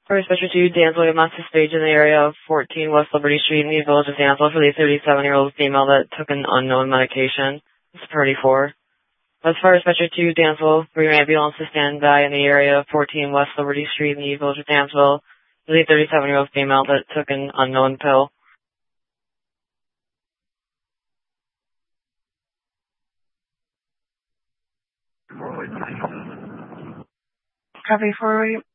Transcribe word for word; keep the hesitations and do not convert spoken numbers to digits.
First Special two, Dansville, we have massive stage in the area of fourteen West Liberty Street in the village of Dansville for the thirty-seven-year-old female that took an unknown medication. It's Priority four. As far as Special two, Dansville, for your ambulance to stand by in the area of fourteen West Liberty Street in the village of Dansville for the thirty-seven-year-old female that took an unknown pill. Copy four,